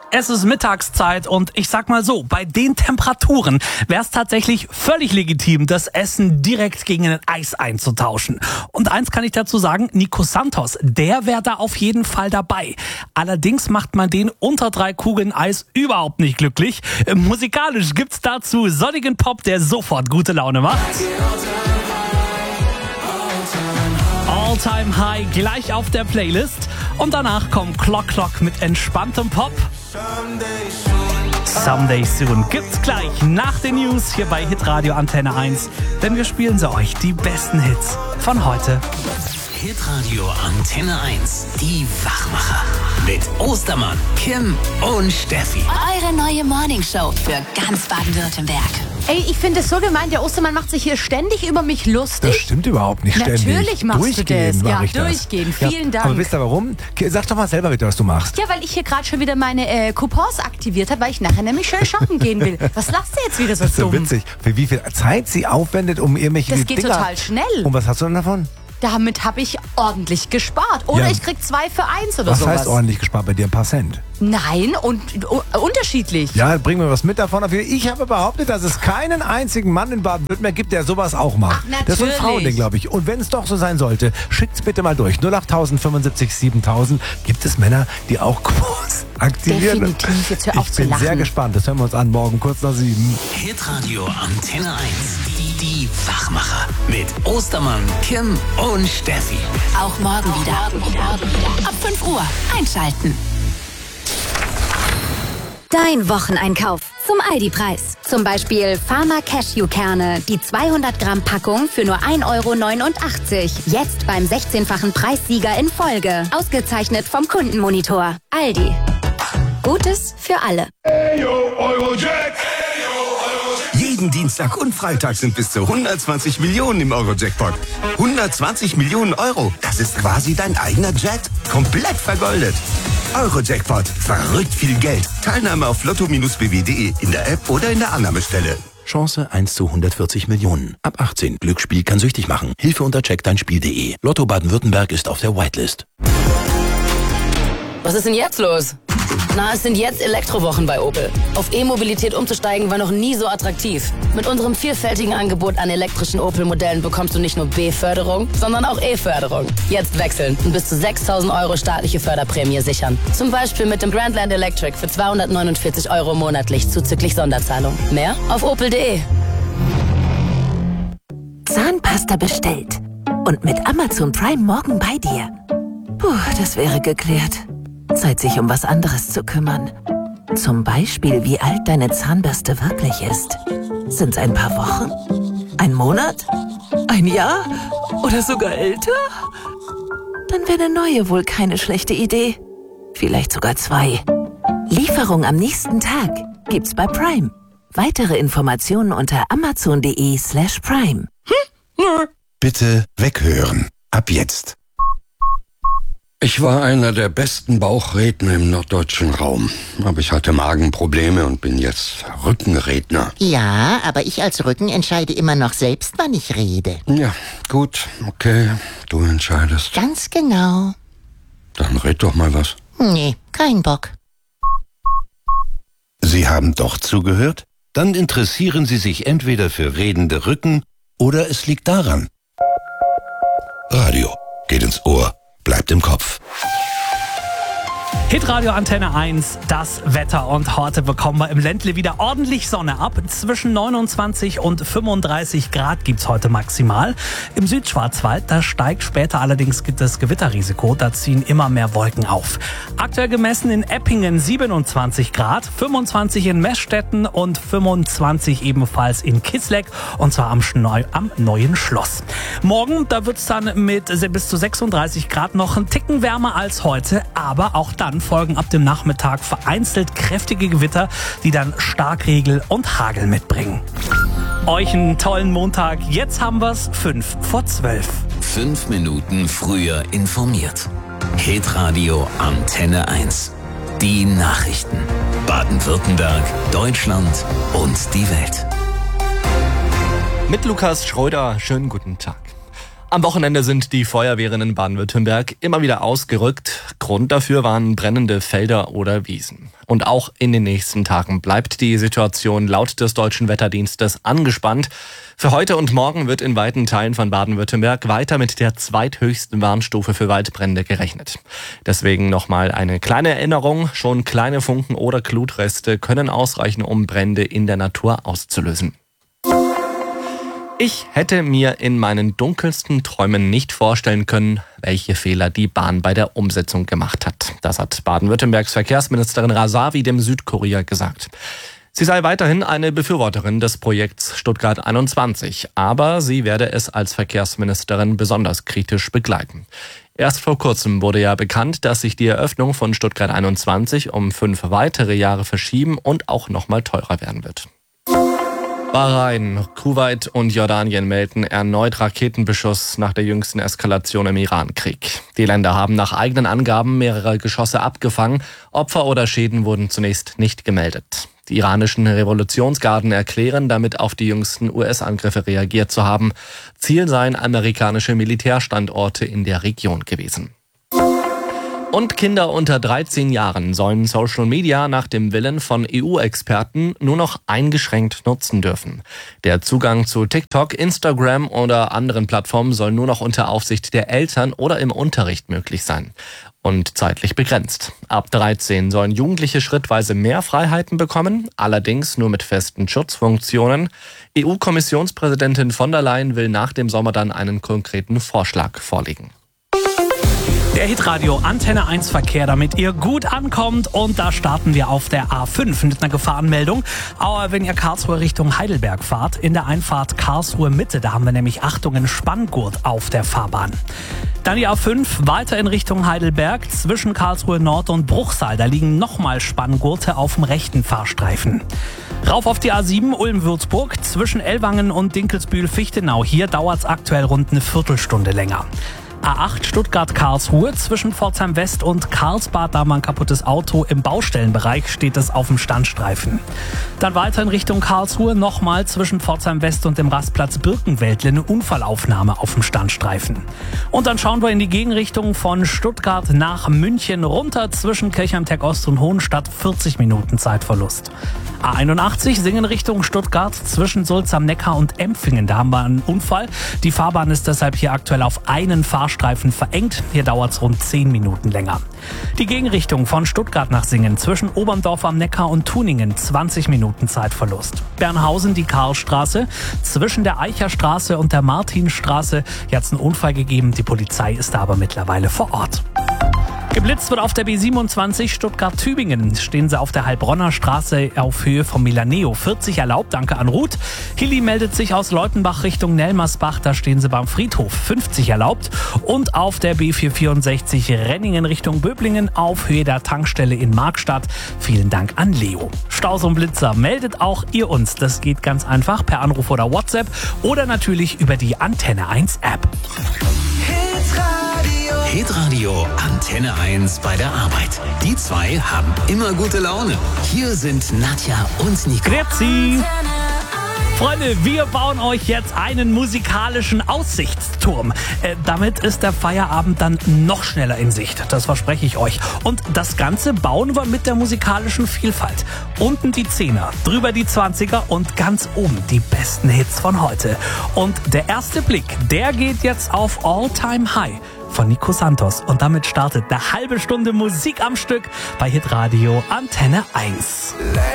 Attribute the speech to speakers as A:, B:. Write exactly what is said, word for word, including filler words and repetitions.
A: Es ist Mittagszeit und ich sag mal so, bei den Temperaturen wäre es tatsächlich völlig legitim, das Essen direkt gegen ein Eis einzutauschen. Und eins kann ich dazu sagen, Nico Santos, der wäre da auf jeden Fall dabei. Allerdings macht man den unter drei Kugeln Eis überhaupt nicht glücklich. Musikalisch gibt's dazu sonnigen Pop, der sofort gute Laune macht. All Time High gleich auf der Playlist. Und danach kommt Clock Clock mit entspanntem Pop. Someday Soon gibt's gleich nach den News hier bei Hitradio Antenne eins. Denn wir spielen sie euch die besten Hits von heute.
B: Hitradio Antenne eins, die Wachmacher. Mit Ostermann, Kim und Steffi.
C: Eure neue Morningshow für ganz Baden-Württemberg.
D: Ey, ich finde es so gemein, der Ostermann macht sich hier ständig über mich lustig.
E: Das stimmt überhaupt nicht ständig.
D: Natürlich machst
E: durchgehen
D: du das. Ja,
E: ich das.
D: durchgehen. Vielen
E: ja,
D: Dank.
E: Aber wisst ihr warum? Sag doch mal selber bitte, was du machst.
D: Ja, weil ich hier gerade schon wieder meine äh, Coupons aktiviert habe, weil ich nachher nämlich schön shoppen gehen will. Was lachst du jetzt wieder so
E: Das ist so
D: dumm?
E: witzig. Für wie viel Zeit sie aufwendet, um irgendwelche
D: Das geht
E: Dinger...
D: total schnell.
E: Und was hast du denn davon?
D: Damit habe ich ordentlich gespart. Oder
E: Ja.
D: ich krieg zwei für eins oder
E: Was
D: sowas.
E: heißt ordentlich gespart bei dir? Ein paar Cent.
D: Nein, und uh, unterschiedlich.
E: Ja, bring mir was mit davon. Ich habe behauptet, dass es keinen einzigen Mann in Baden-Württemberg gibt, der sowas auch macht.
D: Ach,
E: das ist ein
D: natürlich.
E: Frauending, glaube ich. Und wenn es doch so sein sollte, schickt's bitte mal durch. null acht fünfundsiebzig siebentausend. Gibt es Männer, die auch Coupons aktivieren?
D: Definitiv. Jetzt hör auf
E: ich
D: zu
E: bin
D: lachen.
E: sehr gespannt. Das hören wir uns an morgen kurz nach sieben.
B: Hitradio Antenne eins, die, die Wachmacher. Mit Ostermann, Kim und Steffi.
C: Auch morgen wieder. Ab fünf Uhr einschalten.
F: Dein Wocheneinkauf zum Aldi-Preis. Zum Beispiel Farmer Cashew-Kerne, die zweihundert Gramm Packung für nur ein Euro neunundachtzig. Jetzt beim sechzehnfachen Preissieger in Folge. Ausgezeichnet vom Kundenmonitor. Aldi. Gutes für alle.
G: Jeden Dienstag und Freitag sind bis zu hundertzwanzig Millionen im Euro-Jackpot. hundertzwanzig Millionen Euro, das ist quasi dein eigener Jet. Komplett vergoldet. Euro-Jackpot, verrückt viel Geld. Teilnahme auf lotto b w punkt de in der App oder in der Annahmestelle.
H: Chance eins zu hundertvierzig Millionen. Ab achtzehn. Glücksspiel kann süchtig machen. Hilfe unter check dein spiel punkt de. Lotto Baden-Württemberg ist auf der Whitelist.
I: Was ist denn jetzt los? Na, es sind jetzt Elektrowochen bei Opel. Auf E-Mobilität umzusteigen war noch nie so attraktiv. Mit unserem vielfältigen Angebot an elektrischen Opel-Modellen bekommst du nicht nur B-Förderung, sondern auch E-Förderung. Jetzt wechseln und bis zu sechstausend Euro staatliche Förderprämie sichern. Zum Beispiel mit dem Grandland Electric für zweihundertneunundvierzig Euro monatlich zuzüglich Sonderzahlung. Mehr auf opel punkt de.
J: Zahnpasta bestellt. Und mit Amazon Prime morgen bei dir. Puh, das wäre geklärt. Zeit, sich um was anderes zu kümmern. Zum Beispiel, wie alt deine Zahnbürste wirklich ist. Sind's ein paar Wochen? Ein Monat? Ein Jahr? Oder sogar älter? Dann wäre eine neue wohl keine schlechte Idee. Vielleicht sogar zwei. Lieferung am nächsten Tag gibt's bei Prime. Weitere Informationen unter amazon punkt de slash prime.
G: Bitte weghören. Ab jetzt.
K: Ich war einer der besten Bauchredner im norddeutschen Raum. Aber ich hatte Magenprobleme und bin jetzt Rückenredner.
L: Ja, aber ich als Rücken entscheide immer noch selbst, wann ich rede.
K: Ja, gut, okay, du entscheidest.
L: Ganz genau.
K: Dann red doch mal was.
L: Nee, kein Bock.
H: Sie haben doch zugehört? Dann interessieren Sie sich entweder für redende Rücken oder es liegt daran. Radio geht ins Ohr, bleibt im Kopf.
A: Hitradio Antenne eins, das Wetter. Und heute bekommen wir im Ländle wieder ordentlich Sonne ab. Zwischen neunundzwanzig und fünfunddreißig Grad gibt's heute maximal. Im Südschwarzwald, da steigt später allerdings das Gewitterrisiko. Da ziehen immer mehr Wolken auf. Aktuell gemessen in Eppingen siebenundzwanzig Grad, fünfundzwanzig in Meßstetten und fünfundzwanzig ebenfalls in Kisleck. Und zwar am, Schneu- am Neuen Schloss. Morgen, da wird's dann mit bis zu sechsunddreißig Grad noch einen Ticken wärmer als heute. Aber auch dann folgen ab dem Nachmittag vereinzelt kräftige Gewitter, die dann Starkregen und Hagel mitbringen. Euch einen tollen Montag. Jetzt haben wir's fünf vor zwölf.
B: Fünf Minuten früher informiert. Hitradio Antenne eins. Die Nachrichten. Baden-Württemberg, Deutschland und die Welt.
M: Mit Lukas Schröder, schönen guten Tag. Am Wochenende sind die Feuerwehren in Baden-Württemberg immer wieder ausgerückt. Grund dafür waren brennende Felder oder Wiesen. Und auch in den nächsten Tagen bleibt die Situation laut des Deutschen Wetterdienstes angespannt. Für heute und morgen wird in weiten Teilen von Baden-Württemberg weiter mit der zweithöchsten Warnstufe für Waldbrände gerechnet. Deswegen nochmal eine kleine Erinnerung. Schon kleine Funken oder Glutreste können ausreichen, um Brände in der Natur auszulösen. Ich hätte mir in meinen dunkelsten Träumen nicht vorstellen können, welche Fehler die Bahn bei der Umsetzung gemacht hat. Das hat Baden-Württembergs Verkehrsministerin Rasavi dem Südkurier gesagt. Sie sei weiterhin eine Befürworterin des Projekts Stuttgart einundzwanzig, aber sie werde es als Verkehrsministerin besonders kritisch begleiten. Erst vor kurzem wurde ja bekannt, dass sich die Eröffnung von Stuttgart einundzwanzig um fünf weitere Jahre verschieben und auch nochmal teurer werden wird. Bahrain, Kuwait und Jordanien melden erneut Raketenbeschuss nach der jüngsten Eskalation im Iran-Krieg. Die Länder haben nach eigenen Angaben mehrere Geschosse abgefangen. Opfer oder Schäden wurden zunächst nicht gemeldet. Die iranischen Revolutionsgarden erklären, damit auf die jüngsten U S-Angriffe reagiert zu haben. Ziel seien amerikanische Militärstandorte in der Region gewesen. Und Kinder unter dreizehn Jahren sollen Social Media nach dem Willen von E U-Experten nur noch eingeschränkt nutzen dürfen. Der Zugang zu TikTok, Instagram oder anderen Plattformen soll nur noch unter Aufsicht der Eltern oder im Unterricht möglich sein. Und zeitlich begrenzt. Ab dreizehn sollen Jugendliche schrittweise mehr Freiheiten bekommen, allerdings nur mit festen Schutzfunktionen. E U-Kommissionspräsidentin von der Leyen will nach dem Sommer dann einen konkreten Vorschlag vorlegen.
A: Der Hitradio Antenne eins Verkehr, damit ihr gut ankommt. Und da starten wir auf der A fünf mit einer Gefahrenmeldung. Aber wenn ihr Karlsruhe Richtung Heidelberg fahrt, in der Einfahrt Karlsruhe Mitte, da haben wir nämlich Achtung, einen Spanngurt auf der Fahrbahn. Dann die A fünf weiter in Richtung Heidelberg, zwischen Karlsruhe Nord und Bruchsal. Da liegen nochmal Spanngurte auf dem rechten Fahrstreifen. Rauf auf die A sieben Ulm-Würzburg, zwischen Ellwangen und Dinkelsbühl-Fichtenau. Hier dauert es aktuell rund eine Viertelstunde länger. A acht Stuttgart-Karlsruhe, zwischen Pforzheim West und Karlsbad, da mal ein kaputtes Auto im Baustellenbereich, steht es auf dem Standstreifen. Dann weiter in Richtung Karlsruhe, nochmal zwischen Pforzheim West und dem Rastplatz Birkenwäldle eine Unfallaufnahme auf dem Standstreifen. Und dann schauen wir in die Gegenrichtung von Stuttgart nach München runter, zwischen Kirchheim-Tech Ost und Hohenstadt, vierzig Minuten Zeitverlust. A einundachtzig Singen Richtung Stuttgart, zwischen Sulz am Neckar und Empfingen, da haben wir einen Unfall. Die Fahrbahn ist deshalb hier aktuell auf einen Fahrstreifen verengt. Hier dauert es rund zehn Minuten länger. Die Gegenrichtung von Stuttgart nach Singen, zwischen Oberndorf am Neckar und Tuningen, zwanzig Minuten Zeitverlust. Bernhausen die Karlstraße, zwischen der Eicherstraße und der Martinstraße. Hier hat es einen Unfall gegeben, die Polizei ist da aber mittlerweile vor Ort. Geblitzt wird auf der B siebenundzwanzig Stuttgart-Tübingen. Stehen sie auf der Heilbronner Straße auf Höhe vom Milaneo. vierzig erlaubt, danke an Ruth. Hilly meldet sich aus Leutenbach Richtung Nelmersbach. Da stehen sie beim Friedhof. fünfzig erlaubt. Und auf der B vierhundertvierundsechzig Renningen Richtung Böblingen auf Höhe der Tankstelle in Markstadt. Vielen Dank an Leo. Staus und Blitzer meldet auch ihr uns. Das geht ganz einfach per Anruf oder WhatsApp oder natürlich über die Antenne eins App.
B: Hitradio Antenne eins bei der Arbeit. Die zwei haben immer gute Laune. Hier sind Nadja und Nico.
A: Grüezi. Freunde, wir bauen euch jetzt einen musikalischen Aussichtsturm. Äh, damit ist der Feierabend dann noch schneller in Sicht. Das verspreche ich euch. Und das Ganze bauen wir mit der musikalischen Vielfalt. Unten die Zehner, drüber die Zwanziger und ganz oben die besten Hits von heute. Und der erste Blick, der geht jetzt auf All Time High von Nico Santos. Und damit startet eine halbe Stunde Musik am Stück bei Hitradio Antenne eins.